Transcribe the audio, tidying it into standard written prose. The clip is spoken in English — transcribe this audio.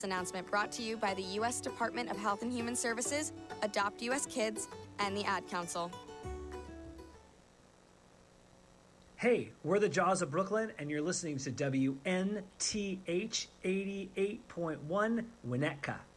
Announcement brought to you by the U.S. Department of Health and Human Services, Adopt U.S. Kids, and the Ad Council. Hey, we're the Jaws of Brooklyn, and you're listening to WNTH 88.1 Winnetka.